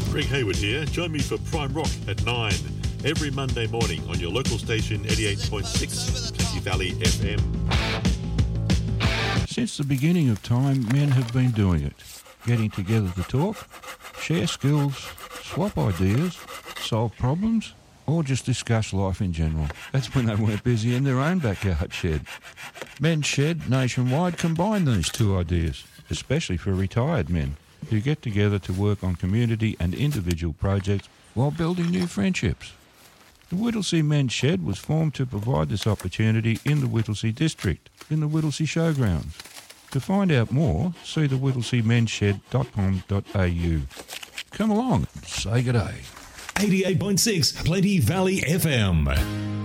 Greg Hayward here. Join me for Prime Rock at 9 every Monday morning on your local station 88.6 Plenty Valley FM. Since the beginning of time, men have been doing it. Getting together to talk, share skills, swap ideas, solve problems, or just discuss life in general. That's when they weren't busy in their own backyard shed. Men's Shed nationwide combine these two ideas, especially for retired men who get together to work on community and individual projects while building new friendships. The Whittlesea Men's Shed was formed to provide this opportunity in the Whittlesea district, in the Whittlesea Showgrounds. To find out more, see the whittlesea.com.au. Come along and say good day. 88.6 Plenty Valley FM.